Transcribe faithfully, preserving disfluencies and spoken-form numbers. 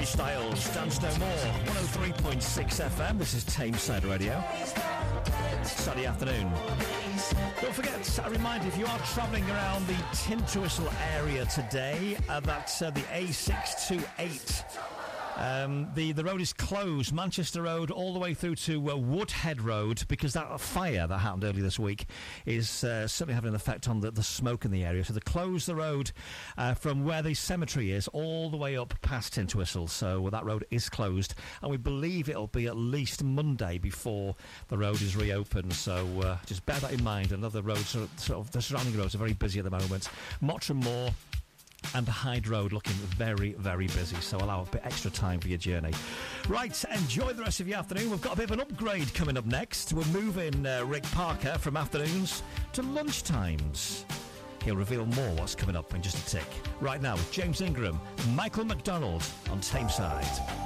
Styles, Dance No More, one oh three point six F M. This is Tameside Radio. Sunday afternoon. Don't forget, a reminder, if you are travelling around the Tintwistle area today, uh, that's uh, the A six twenty-eight. Um, the, the road is closed, Manchester Road, all the way through to uh, Woodhead Road, because that fire that happened earlier this week is uh, certainly having an effect on the, the smoke in the area. So they closed the road uh, from where the cemetery is all the way up past Tintwistle. So that road is closed, and we believe it'll be at least Monday before the road is reopened. So uh, just bear that in mind. Another road, sort of, sort of the surrounding roads are very busy at the moment. Mottram Moor and Hyde Road looking very, very busy, so allow a bit extra time for your journey. Right, enjoy the rest of your afternoon. We've got a bit of an upgrade coming up next. We're moving uh, Rick Parker from afternoons to lunchtimes. He'll reveal more what's coming up in just a tick. Right now, James Ingram, Michael McDonald on Tameside.